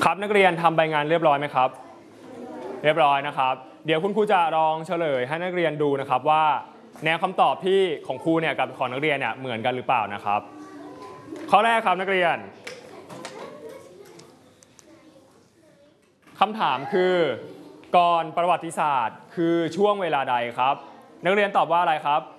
ครับนักเรียนทำใบงานเรียบร้อยไหมครับเรียบร้อยนะครับเดี๋ยวคุณครูจะลองเฉลยให้นักเรียนดูนะครับว่าแนวคำตอบที่ของครูเนี่ยกับของนักเรียนเนี่ยเหมือนกันหรือเปล่านะครับข้อแรกครับนักเรียนคำถามคือก่อนประวัติศาสตร์คือช่วงเวลาใดครับนักเรียนตอบว่าอะไรครับ